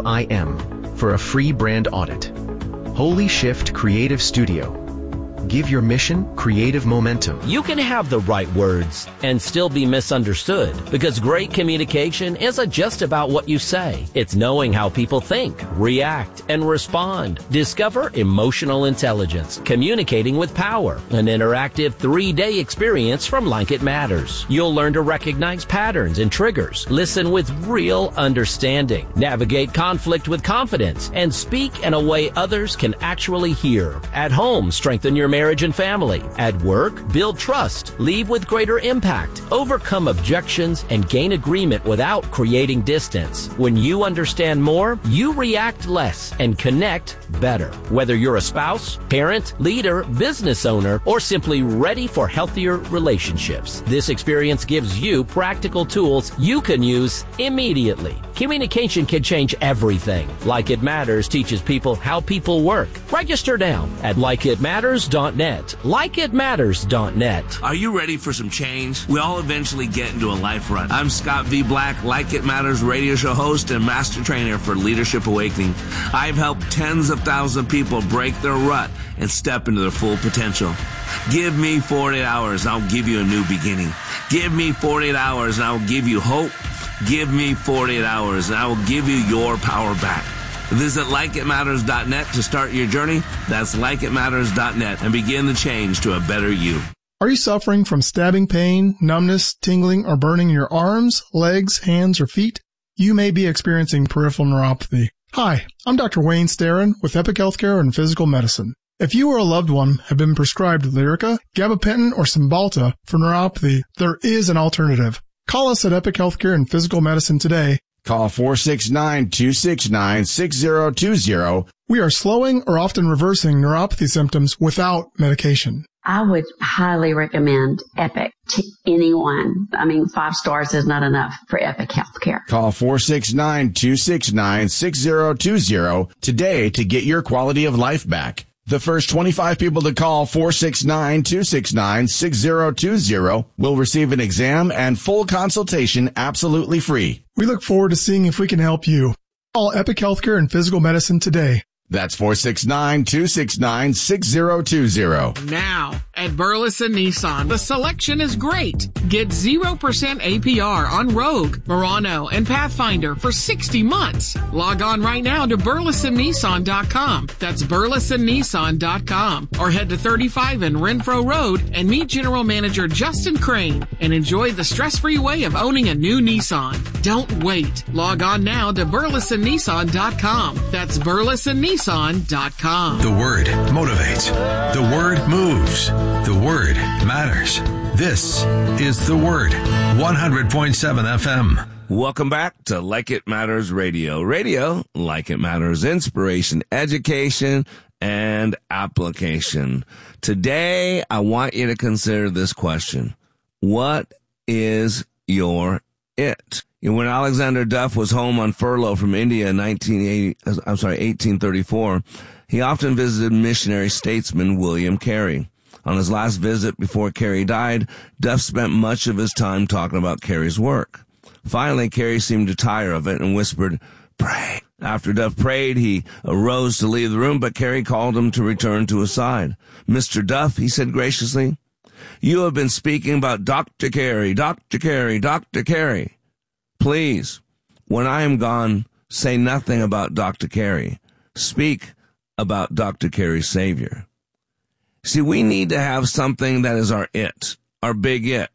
lim for a free brand audit. Holy Shift Creative Studio. Give your mission creative momentum. You can have the right words and still be misunderstood, because great communication isn't just about what you say. It's knowing how people think, react, and respond. Discover Emotional Intelligence, Communicating with Power, an interactive three-day experience from Like It Matters. You'll learn to recognize patterns and triggers, listen with real understanding, navigate conflict with confidence, and speak in a way others can actually hear. At home, strengthen your marriage and family. At work, build trust, leave with greater impact, overcome objections, and gain agreement without creating distance. When you understand more, you react less and connect better. Whether you're a spouse, parent, leader, business owner, or simply ready for healthier relationships, this experience gives you practical tools you can use immediately. Communication can change everything. Like It Matters teaches people how people work. Register now at like it matters dot net. like it matters dot net. Are you ready for some change? We all eventually get into a life rut. I'm Scott V. Black, Like It Matters radio show host and master trainer for Leadership Awakening. I've helped tens of thousands of people break their rut and step into their full potential. Give me forty-eight hours and I'll give you a new beginning. Give me forty-eight hours and I will give you hope. Give me forty-eight hours and I will give you your power back. Visit like it matters dot net to start your journey. That's like it matters dot net and begin the change to a better you. Are you suffering from stabbing pain, numbness, tingling, or burning in your arms, legs, hands, or feet? You may be experiencing peripheral neuropathy. Hi, I'm Doctor Wayne Starrin with Epic Healthcare and Physical Medicine. If you or a loved one have been prescribed Lyrica, gabapentin, or Cymbalta for neuropathy, there is an alternative. Call us at Epic Healthcare and Physical Medicine today. Call four six nine, two six nine, six zero two zero. We are slowing or often reversing neuropathy symptoms without medication. I would highly recommend Epic to anyone. I mean, five stars is not enough for Epic Healthcare. Call four six nine, two six nine, six zero two zero today to get your quality of life back. The first twenty-five people to call four six nine, two six nine, six zero two zero will receive an exam and full consultation absolutely free. We look forward to seeing if we can help you. Call Epic Healthcare and Physical Medicine today. That's four six nine, two six nine, six zero two zero. Now, at Burleson Nissan, the selection is great. Get zero percent A P R on Rogue, Murano, and Pathfinder for sixty months. Log on right now to burleson nissan dot com. That's burleson nissan dot com. Or head to thirty-five in Renfro Road and meet General Manager Justin Crane and enjoy the stress-free way of owning a new Nissan. Don't wait. Log on now to burleson nissan dot com. That's burleson nissan dot com. The Word motivates. The Word moves. The Word matters. This is The Word, one hundred point seven F M. Welcome back to Like It Matters Radio. Radio, like it matters, inspiration, education, and application. Today, I want you to consider this question. What is your it? You know, when Alexander Duff was home on furlough from India in nineteen eighty, I'm sorry, eighteen thirty-four, he often visited missionary statesman William Carey. On his last visit before Carey died, Duff spent much of his time talking about Carey's work. Finally, Carey seemed to tire of it and whispered, "Pray." After Duff prayed, he arose to leave the room, but Carey called him to return to his side. "Mister Duff," he said graciously, "you have been speaking about Doctor Carey, Doctor Carey, Doctor Carey. Please, when I am gone, say nothing about Doctor Carey. Speak about Doctor Carey's Savior." See, we need to have something that is our it, our big it.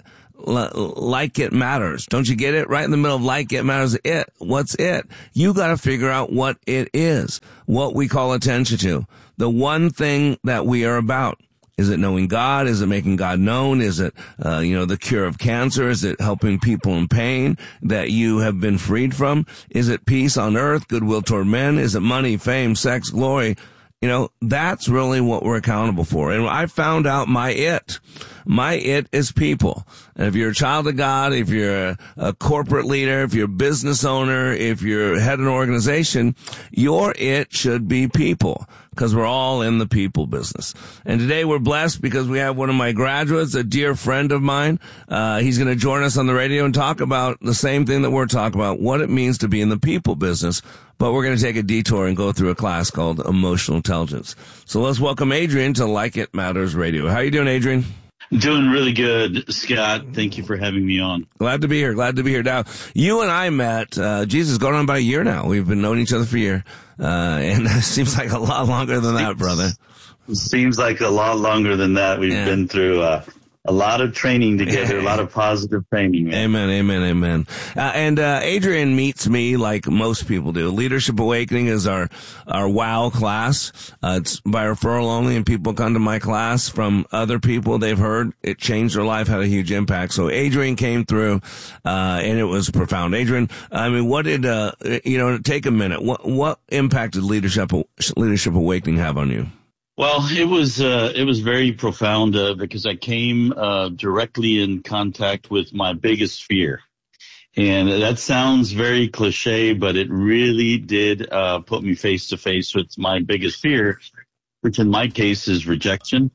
L- like it matters. Don't you get it? Right in the middle of like it matters. It. What's it? You got to figure out what it is, what we call attention to. The one thing that we are about. Is it knowing God? Is it making God known? Is it, uh, you know, the cure of cancer? Is it helping people in pain that you have been freed from? Is it peace on earth, goodwill toward men? Is it money, fame, sex, glory? You know, that's really what we're accountable for. And I found out my it. My it is people. And if you're a child of God, if you're a, a corporate leader, if you're a business owner, if you're head of an organization, your it should be people. Because we're all in the people business. And today we're blessed because we have one of my graduates, a dear friend of mine. Uh, he's going to join us on the radio and talk about the same thing that we're talking about, what it means to be in the people business. But we're going to take a detour and go through a class called Emotional Intelligence. So let's welcome Adrian to Like It Matters Radio. How are you doing, Adrian? Doing really good, Scott. Thank you for having me on. Glad to be here. Glad to be here. Now, you and I met, uh, Jesus, going on about a year now. We've been knowing each other for a year. Uh, and it seems like a lot longer than that, brother. Seems like a lot longer than that. We've yeah. been through, uh, a lot of training together, a lot of positive training. Man. Amen, amen, amen. Uh, and uh, Adrian meets me like most people do. Leadership Awakening is our our WOW class. Uh, it's by referral only, and people come to my class from other people they've heard. It changed their life, had a huge impact. So Adrian came through, uh, and it was profound. Adrian, I mean, what did, uh, you know, take a minute. What, what impact did Leadership, Leadership Awakening have on you? Well, it was uh, it was very profound uh, because I came uh, directly in contact with my biggest fear. And that sounds very cliche, but it really did uh, put me face to face with my biggest fear, which in my case is rejection.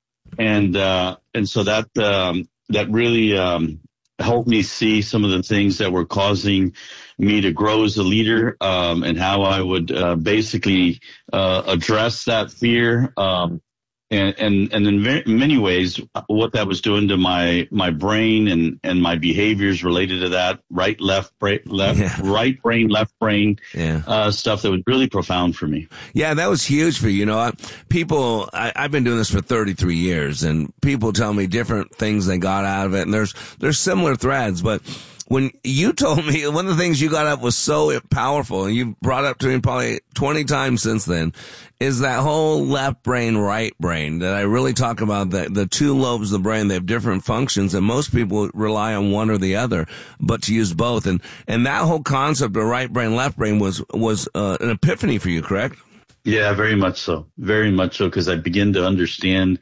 And uh, and so that um, that really um, helped me see some of the things that were causing me to grow as a leader, um, and how I would uh, basically uh, address that fear, um, and and and in very, many ways, what that was doing to my my brain and and my behaviors related to that right left brain left yeah. right brain left brain yeah. uh, stuff that was really profound for me. Yeah, that was huge for you. You know, I, people, I, I've been doing this for thirty-three years, and people tell me different things they got out of it, and there's there's similar threads, but. When you told me, one of the things you got up was so powerful, and you brought up to me probably twenty times since then, is that whole left brain, right brain that I really talk about, the, the two lobes of the brain, they have different functions, and most people rely on one or the other, but to use both. And, and that whole concept of right brain, left brain was, was, uh, an epiphany for you, correct? Yeah, very much so. Very much so, because I begin to understand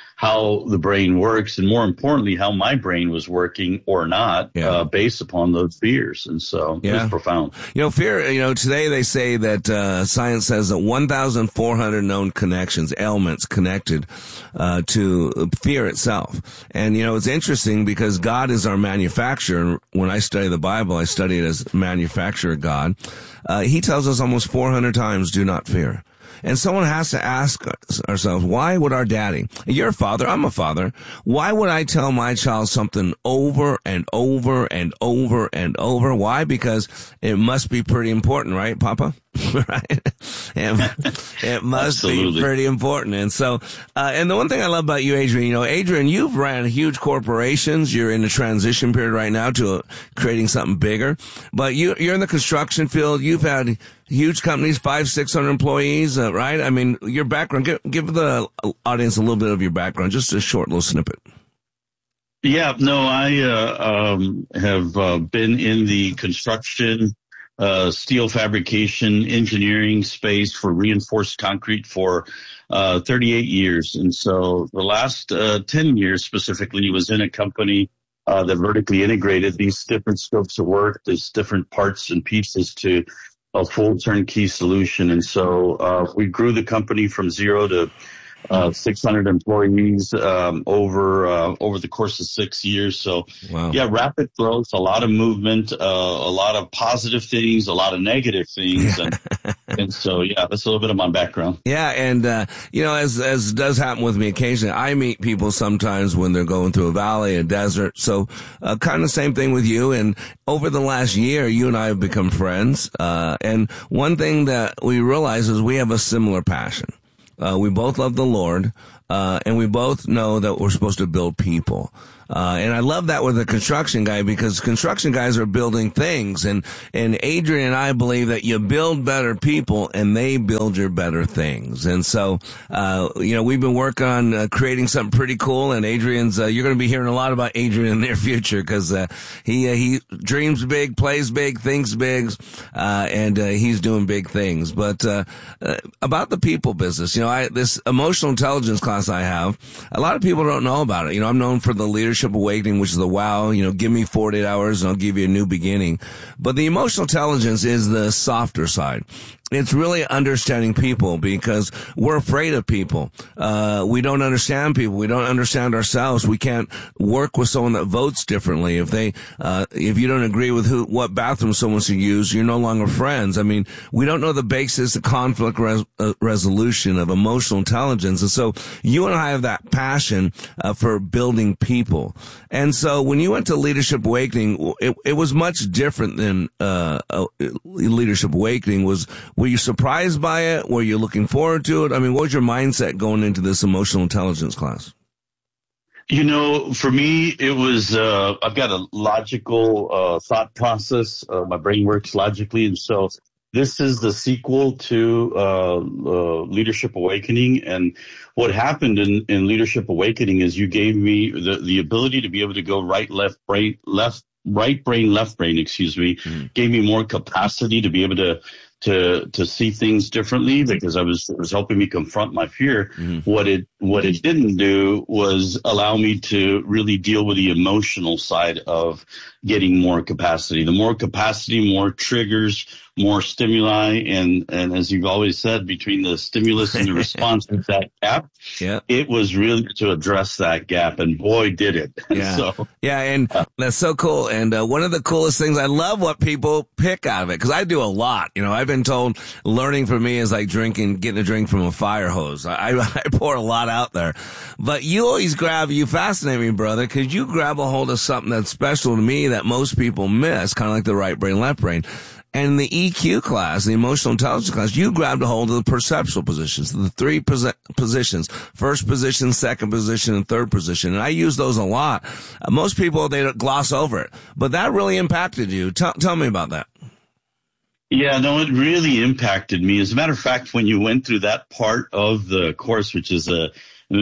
how the brain works, and more importantly, how my brain was working or not, yeah. uh, based upon those fears. And so yeah. it was profound. You know, fear, you know, today they say that, uh, science says that one thousand four hundred known connections, ailments connected, uh, to fear itself. And, you know, it's interesting because God is our manufacturer. When I study the Bible, I study it as manufacturer God. Uh, he tells us almost four hundred times, do not fear. And someone has to ask ourselves, why would our daddy, you're a father, I'm a father, why would I tell my child something over and over and over and over? Why? Because it must be pretty important, right, Papa? Right? it, it must Absolutely. be pretty important. And so, uh, and the one thing I love about you, Adrian, you know, Adrian, you've ran huge corporations. You're in a transition period right now to uh, creating something bigger. But you, you're in the construction field. You've had huge companies, five, six hundred employees, uh, right? I mean, your background. Give, give the audience a little bit of your background, just a short little snippet. Yeah, no, I uh, um, have uh, been in the construction, uh, steel fabrication, engineering space for reinforced concrete for uh, thirty-eight years. And so the last uh, ten years specifically was in a company uh, that vertically integrated these different scopes of work, these different parts and pieces to a full turnkey solution. And so uh, we grew the company from zero to Uh, six hundred employees, um, over, uh, over the course of six years. So, wow. yeah, rapid growth, a lot of movement, uh, a lot of positive things, a lot of negative things. And, and so, yeah, that's a little bit of my background. Yeah. And, uh, you know, as, as does happen with me occasionally, I meet people sometimes when they're going through a valley, a desert. So, uh, kind of the same thing with you. And over the last year, you and I have become friends. Uh, and one thing that we realize is we have a similar passion. Uh, we both love the Lord, uh, and we both know that we're supposed to build people. Uh, and I love that with a construction guy because construction guys are building things. And, and Adrian and I believe that you build better people and they build your better things. And so, uh, you know, we've been working on uh, creating something pretty cool. And Adrian's, uh, you're going to be hearing a lot about Adrian in the near future because, uh, he, uh, he dreams big, plays big, thinks big, uh, and, uh, he's doing big things. But, uh, uh, about the people business, you know, I, this emotional intelligence class I have, a lot of people don't know about it. You know, I'm known for the leadership Awakening, which is the wow, you know, give me forty-eight hours and I'll give you a new beginning. But the emotional intelligence is the softer side. It's really understanding people because we're afraid of people. Uh, we don't understand people. We don't understand ourselves. We can't work with someone that votes differently. If they, uh, if you don't agree with who, what bathroom someone should use, you're no longer friends. I mean, we don't know the basis of conflict res- uh, resolution of emotional intelligence. And so you and I have that passion, uh, for building people. And so when you went to Leadership Awakening, it, it was much different than, uh, uh Leadership Awakening was, were you surprised by it? Were you looking forward to it? I mean, what was your mindset going into this emotional intelligence class? You know, for me, it was, uh, I've got a logical, uh, thought process. Uh, my brain works logically. And so this is the sequel to, uh, uh, Leadership Awakening. And what happened in, in Leadership Awakening is you gave me the, the ability to be able to go right, left, brain, left, right brain, left brain, excuse me, mm-hmm. gave me more capacity to be able to to to see things differently because I was it was helping me confront my fear. Mm-hmm. What it what it didn't do was allow me to really deal with the emotional side of getting more capacity. The more capacity, more triggers, more stimuli, and and as you've always said, between the stimulus and the response with that gap, yeah, it was really to address that gap, and boy, did it. Yeah, so, yeah, and uh, that's so cool. And uh, one of the coolest things, I love what people pick out of it because I do a lot. You know, I've been told learning for me is like drinking, getting a drink from a fire hose. I, I pour a lot out there, but you always grab, you fascinate me, brother, because you grab a hold of something that's special to me that most people miss, kind of like the right brain, left brain. And the E Q class, the emotional intelligence class, you grabbed a hold of the perceptual positions, the three posi- positions, first position, second position, and third position. And I use those a lot. Uh, most people, they gloss over it, but that really impacted you. Tell, tell me about that. Yeah, no, it really impacted me. As a matter of fact, when you went through that part of the course, which is a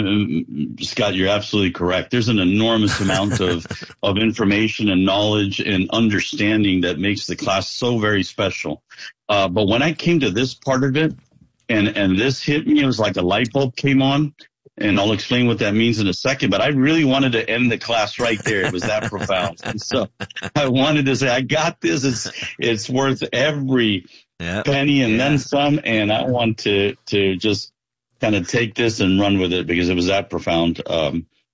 Scott, you're absolutely correct. There's an enormous amount of, of information and knowledge and understanding that makes the class so very special. Uh, but when I came to this part of it and, and this hit me, it was like a light bulb came on, and I'll explain what that means in a second, but I really wanted to end the class right there. It was that profound. And so I wanted to say, I got this. It's, it's worth every yep. penny and yeah. then some. And I want to, to just kind of take this and run with it because it was that profound. Um,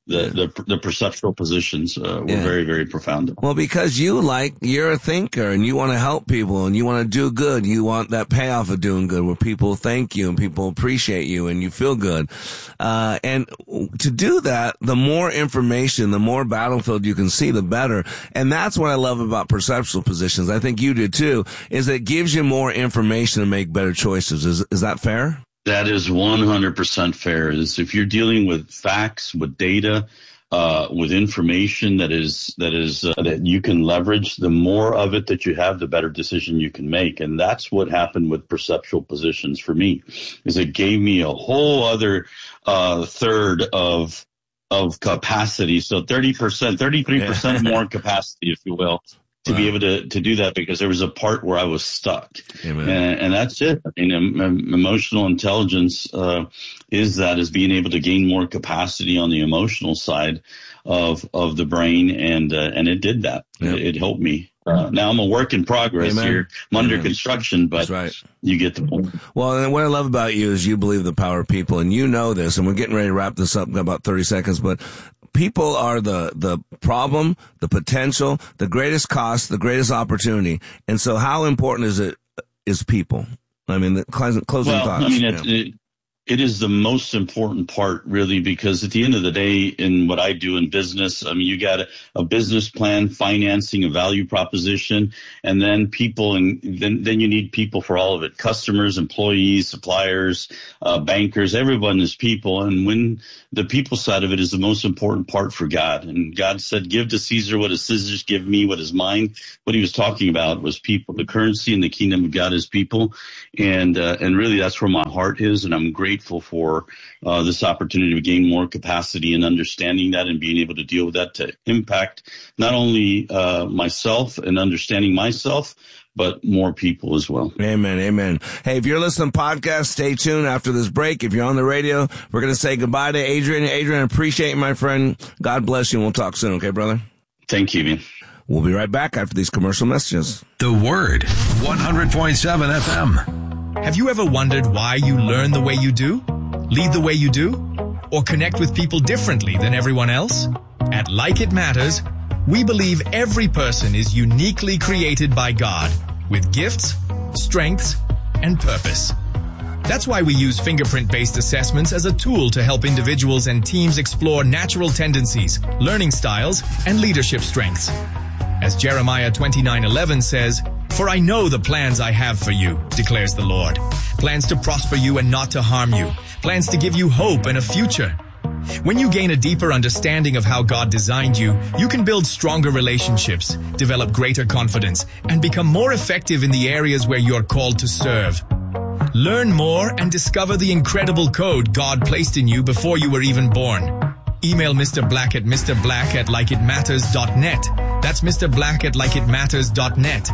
the, the, the perceptual positions uh, were Yeah. very, very profound. Well, because you like, you're a thinker and you want to help people and you want to do good. You want that payoff of doing good where people thank you and people appreciate you and you feel good. Uh, and to do that, the more information, the more battlefield you can see, the better. And that's what I love about perceptual positions. I think you do too, is that it gives you more information to make better choices. Is, is that fair? That is one hundred percent fair. Is if you're dealing with facts, with data, uh, with information that is, that is, uh, that you can leverage, the more of it that you have, the better decision you can make. And that's what happened with perceptual positions for me, is it gave me a whole other, uh, third of, of capacity. So thirty percent, thirty-three percent more capacity, if you will, to wow. be able to, to do that, because there was a part where I was stuck. And, and that's it. I mean, em, emotional intelligence, uh, is that, is being able to gain more capacity on the emotional side of, of the brain. And, uh, and it did that. Yep. It, it helped me. Uh, now I'm a work in progress Amen. here. I'm under Amen. construction, but That's right. You get the point. Well, and what I love about you is you believe the power of people, and you know this, and we're getting ready to wrap this up in about thirty seconds, but people are the, the problem, the potential, the greatest cost, the greatest opportunity. And so how important is it, is people? I mean, the closing, closing well, thoughts. I mean, yeah. it, it, it is the most important part, really, because at the end of the day, in what I do in business, I mean, you got a, a business plan, financing, a value proposition, and then people, and then, then you need people for all of it. Customers, employees, suppliers, uh, bankers, everyone is people. And when the people side of it is the most important part for God. And God said, give to Caesar what is Caesar's, give me what is mine. What he was talking about was people. The currency in the kingdom of God is people. And, uh, and really that's where my heart is. And I'm grateful for uh, this opportunity to gain more capacity and understanding that and being able to deal with that to impact not only uh, myself and understanding myself, but more people as well. Amen. Amen. Hey, if you're listening to podcast, stay tuned after this break. If you're on the radio, we're going to say goodbye to Adrian. Adrian, appreciate you, my friend. God bless you, and we'll talk soon. Okay, brother? Thank you, man. We'll be right back after these commercial messages. The Word, one hundred point seven F M. Have you ever wondered why you learn the way you do, lead the way you do, or connect with people differently than everyone else? At Like It Matters, we believe every person is uniquely created by God with gifts, strengths, and purpose. That's why we use fingerprint-based assessments as a tool to help individuals and teams explore natural tendencies, learning styles, and leadership strengths. As Jeremiah twenty-nine eleven says, "For I know the plans I have for you, declares the Lord. Plans to prosper you and not to harm you. Plans to give you hope and a future." When you gain a deeper understanding of how God designed you, you can build stronger relationships, develop greater confidence, and become more effective in the areas where you're called to serve. Learn more and discover the incredible code God placed in you before you were even born. Email Mister Black at Mister Black at like it matters dot net. That's Mister Black at like it matters dot net.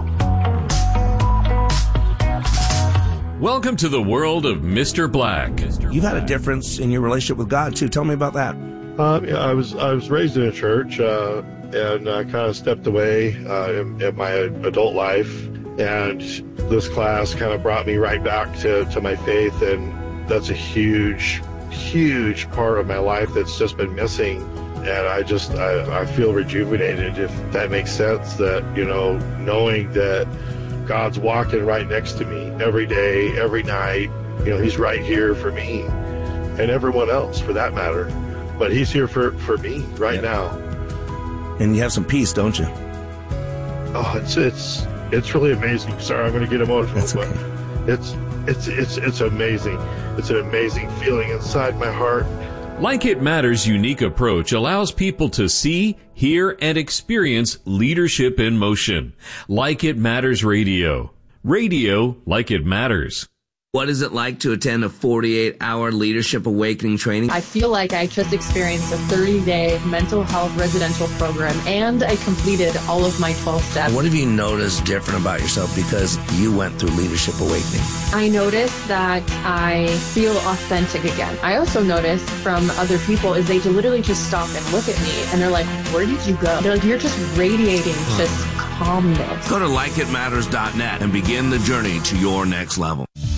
Welcome to the world of Mister Black. You've had a difference in your relationship with God, too. Tell me about that. Uh, yeah, I was I was raised in a church, uh, and I kind of stepped away uh, in, in my adult life. And this class kind of brought me right back to, to my faith, and that's a huge, huge part of my life that's just been missing. And I just, I, I feel rejuvenated, if that makes sense, that, you know, knowing that God's walking right next to me every day, every night. You know, he's right here for me and everyone else for that matter. But he's here for, for me right yep. now. And you have some peace, don't you? Oh, it's, it's, it's really amazing. Sorry, I'm going to get emotional, That's but okay. it's, it's, it's, it's amazing. It's an amazing feeling inside my heart. Like It Matters' unique approach allows people to see, hear, and experience leadership in motion. Like It Matters Radio. Radio like it matters. What is it like to attend a forty-eight hour leadership awakening training? I feel like I just experienced a thirty day mental health residential program, and I completed all of my twelve steps. What have you noticed different about yourself because you went through leadership awakening? I noticed that I feel authentic again. I also noticed from other people is they literally just stop and look at me and they're like, where did you go? They're like, you're just radiating huh. just calmness. Go to like it matters dot net and begin the journey to your next level.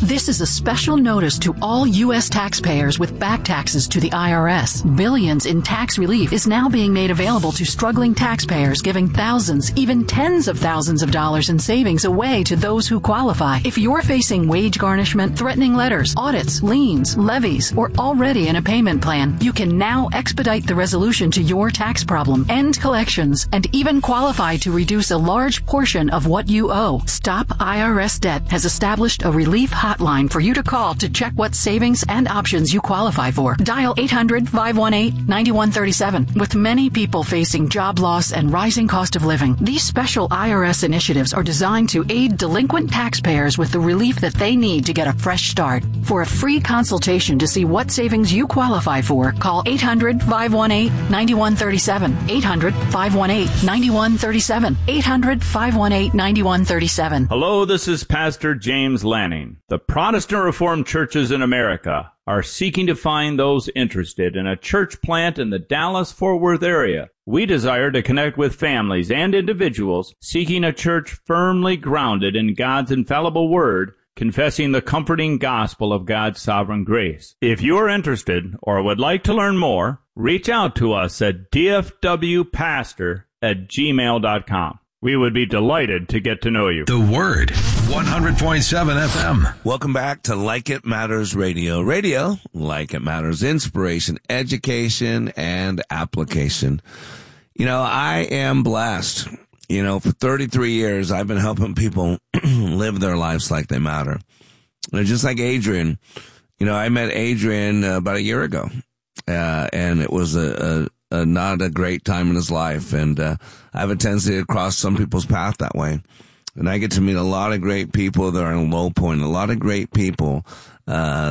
This is a special notice to all U S taxpayers with back taxes to the I R S. Billions in tax relief is now being made available to struggling taxpayers, giving thousands, even tens of thousands of dollars in savings away to those who qualify. If you're facing wage garnishment, threatening letters, audits, liens, levies, or already in a payment plan, you can now expedite the resolution to your tax problem, end collections, and even qualify to reduce a large portion of what you owe. Stop I R S Debt has established a relief hotline hotline for you to call to check what savings and options you qualify for. Dial eight hundred, five one eight, nine one three seven. With many people facing job loss and rising cost of living, these special I R S initiatives are designed to aid delinquent taxpayers with the relief that they need to get a fresh start. For a free consultation to see what savings you qualify for, call eight hundred, five one eight, nine one three seven. eight hundred, five one eight, nine one three seven. eight hundred, five one eight, nine one three seven. Hello, this is Pastor James Lanning. The Protestant Reformed churches in America are seeking to find those interested in a church plant in the Dallas-Fort Worth area. We desire to connect with families and individuals seeking a church firmly grounded in God's infallible word, confessing the comforting gospel of God's sovereign grace. If you are interested or would like to learn more, reach out to us at d f w pastor at gmail dot com. We would be delighted to get to know you. The Word, one hundred point seven F M. Welcome back to Like It Matters Radio. Radio, like it matters, inspiration, education, and application. You know, I am blessed. You know, for thirty-three years, I've been helping people live their lives like they matter. And just like Adrian, you know, I met Adrian uh, about a year ago, uh, and it was a, a Uh, not a great time in his life, and uh, I have a tendency to cross some people's path that way. And I get to meet a lot of great people that are in a low point, a lot of great people uh